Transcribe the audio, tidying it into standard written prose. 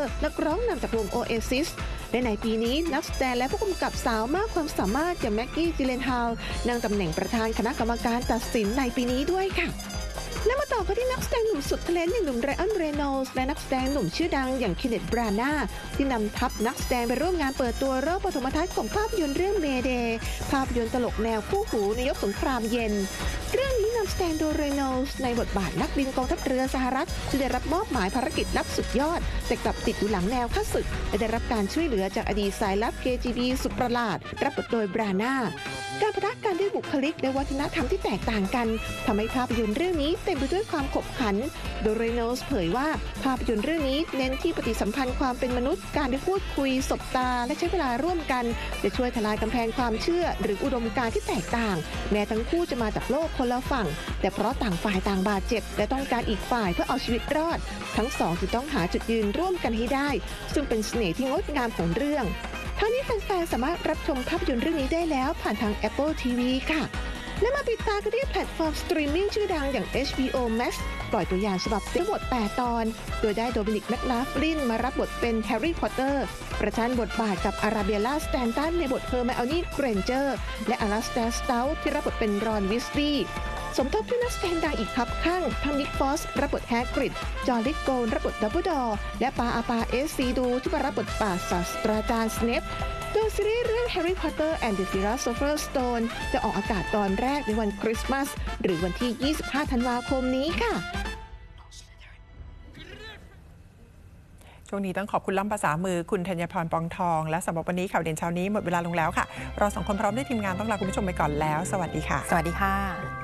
นักร้องนำจากวง Oasis และในปีนี้นักแสดงและผู้กำกับสาวมากความสามารถอย่างแม็กกี้จิเลนฮาลนั่งตำแหน่งประธานคณะกรรมการตัดสินในปีนี้ด้วยค่ะและมาต่อกันที่นักแสดงหนุ่มสุดเทเลนต์อย่างหนุ่มไรอันเรโนลส์และนักแสดงหนุ่มชื่อดังอย่างเคนเนธ บรานาที่นำทัพนักแสดงไปร่วมงานเปิดตัวรอบปฐมทัศน์ของภาพยนตร์เรื่องเมเดย์ภาพยนตร์ตลกแนวคู่หูในยุคสงครามเย็นเรื่องนี้นำแสดงโดยเรโนลส์ในบทบาทนักบินกองทัพเรือสหรัฐที่ได้รับมอบหมายภารกิจลับสุดยอดแต่กลับติดอยู่หลังแนวข้าศึกและได้รับการช่วยเหลือจากอดีตสายลับ KGB สุดประหลาดรับบทโดยบรานาการปะทะกันด้วยบุคลิกและวัฒนธรรมที่แตกต่างกันทำให้ภาพยนตร์เรื่องนี้เต็มไปด้วยความขบขันโดยเรโนลส์เผยว่าภาพยนตร์เรื่องนี้เน้นที่ปฏิสัมพันธ์ความเป็นมนุษย์การได้พูดคุยสบตาและใช้เวลาร่วมกันจะช่วยทลายกำแพงความเชื่อหรืออุดมการณ์ที่แตกต่างแม้ทั้งคู่จะมาจากโลกคนละฝั่งแต่เพราะต่างฝ่ายต่างบาดเจ็บและต้องการอีกฝ่ายเพื่อเอาชีวิตรอดทั้งสองจึงต้องหาจุดยืนร่วมกันให้ได้ซึ่งเป็นเสน่ห์ที่งดงามของเรื่องทั้งนี้แฟนๆสามารถรับชมภาพยนตร์เรื่องนี้ได้แล้วผ่านทาง Apple TV ค่ะและมาปิดตากันที่แพลตฟอร์มสตรีมมิ่งชื่อดังอย่าง HBO Max ปล่อยตัวอย่างฉบับทั้งหมด8 ตอนโดยได้โดมินิก แมคลาฟลินมารับบทเป็นแฮร์รี่ พอตเตอร์ประชันบทบาทกับอาราเบลล่า สแตนตันในบทเฮอร์ไมโอนี่ เกรนเจอร์และอลาสเตอร์ สเตาท์ที่รับบทเป็นรอน วิสลีย์สมทบด้วยนักแสดงดังอีกครับข้างทั้งนิก ฟอสรับบทแฮกริดจอห์น ลิธโกลรับบทดัมเบิลดอร์และปาอาปา เอสซีดูที่มารับบทป่าศาสตราจารย์สเนปโดยซีรีส์เรื่อง Harry Potter and the Philosopher's Stone จะออกอากาศตอนแรกในวันคริสต์มาสหรือวันที่ 25 ธันวาคมนี้ค่ะช่วงนี้ต้องขอบคุณล่ำภาษามือคุณธัญพร ปองทองและสำหรับวันนี้ข่าวเด่นเช้านี้หมดเวลาลงแล้วค่ะเราสองคนพร้อมด้วยทีมงานต้องลาคุณผู้ชมไปก่อนแล้วสวัสดีค่ะสวัสดีค่ะ